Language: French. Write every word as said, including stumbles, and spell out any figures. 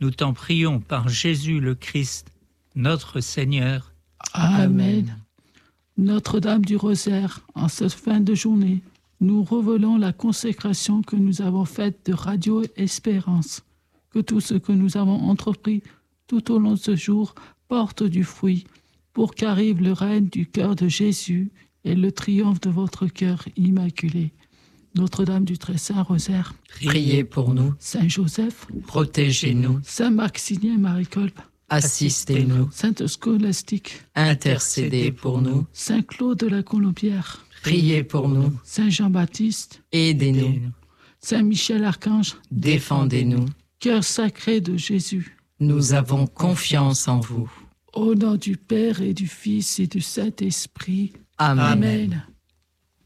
Nous t'en prions par Jésus le Christ, notre Seigneur. Amen. Notre-Dame du Rosaire, en cette fin de journée, nous revelons la consécration que nous avons faite de Radio Espérance. Que tout ce que nous avons entrepris tout au long de ce jour porte du fruit, pour qu'arrive le règne du cœur de Jésus et le triomphe de votre cœur immaculé. Notre-Dame du Très Saint Rosaire, priez pour nous. Saint Joseph, protégez-nous. Saint Maximilien Marie-Colbe, assistez-nous. Sainte Scolastique, intercédez pour nous. Saint Claude de la Colombière, priez pour nous. Saint Jean-Baptiste, aidez-nous. Saint Michel Archange, défendez-nous. Cœur sacré de Jésus, nous avons confiance en vous. Au nom du Père et du Fils et du Saint-Esprit. Amen. Amen.